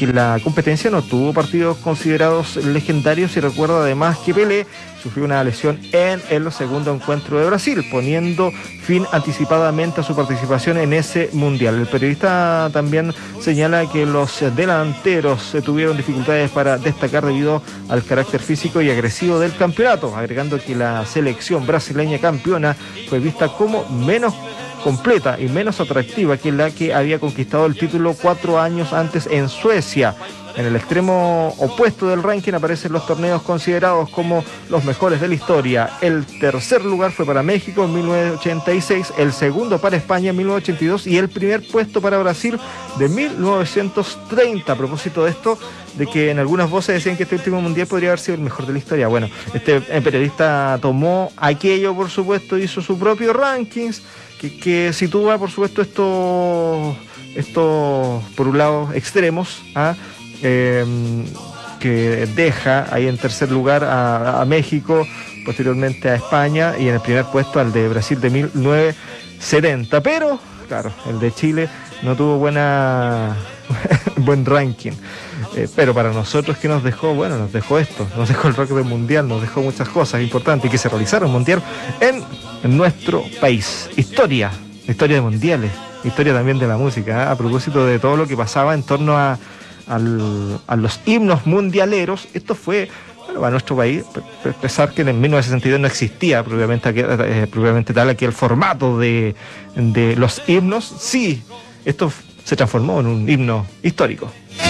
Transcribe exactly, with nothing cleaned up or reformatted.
que la competencia no tuvo partidos considerados legendarios y recuerda además que Pelé sufrió una lesión en el segundo encuentro de Brasil, poniendo fin anticipadamente a su participación en ese mundial. El periodista también señala que los delanteros tuvieron dificultades para destacar debido al carácter físico y agresivo del campeonato, agregando que la selección brasileña campeona fue vista como menos completa y menos atractiva que la que había conquistado el título cuatro años antes en Suecia. En el extremo opuesto del ranking aparecen los torneos considerados como los mejores de la historia. El tercer lugar fue para México en mil novecientos ochenta y seis, el segundo para España en mil novecientos ochenta y dos y el primer puesto para Brasil de mil novecientos treinta. A propósito de esto, de que en algunas voces decían que este último mundial podría haber sido el mejor de la historia. Bueno, este periodista tomó aquello, por supuesto, hizo su propio rankings, que, que sitúa, por supuesto, estos, estos por un lado, extremos, ¿ah? Eh, que deja ahí en tercer lugar a, a México, posteriormente a España y en el primer puesto al de Brasil de mil novecientos setenta. Pero, claro, el de Chile no tuvo buena buen ranking. Eh, pero para nosotros, ¿qué nos dejó? Bueno, nos dejó esto, nos dejó el rugby mundial, nos dejó muchas cosas importantes y que se realizaron mundial en, en nuestro país. Historia, historia de mundiales, historia también de la música, ¿eh? A propósito de todo lo que pasaba en torno a Al, a los himnos mundialeros, esto fue, bueno, a nuestro país, a pesar que en mil novecientos sesenta y dos no existía propiamente, eh, propiamente tal aquel formato de, de los himnos, sí, esto se transformó en un himno histórico.